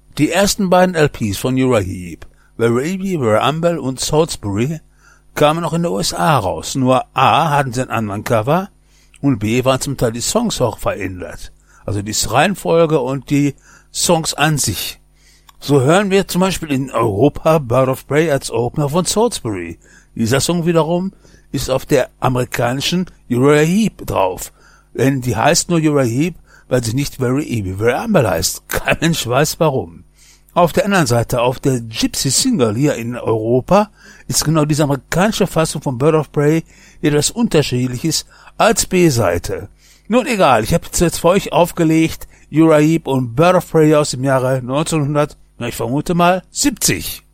Die ersten beiden LPs von Uriah Heep, Wherever, Where Humble und Salisbury, kamen noch in den USA raus. Nur A hatten sie einen anderen Cover und B waren zum Teil die Songs auch verändert. Also die Reihenfolge und die Songs an sich. So hören wir zum Beispiel in Europa Bird of Prey als Opener von Salisbury. Dieser Song wiederum ist auf der amerikanischen Uriah Heep drauf. Denn die heißt nur Uriah Heep, weil sie nicht Very Easy, Very Humble heißt. Kein Mensch weiß warum. Auf der anderen Seite, auf der Gypsy Single hier in Europa, ist genau diese amerikanische Fassung von Bird of Prey, die etwas unterschiedlich ist als B-Seite. Nun egal, ich habe jetzt für euch aufgelegt Uriah Heep und Bird of Prey aus dem Jahre 1900, ich vermute mal 70.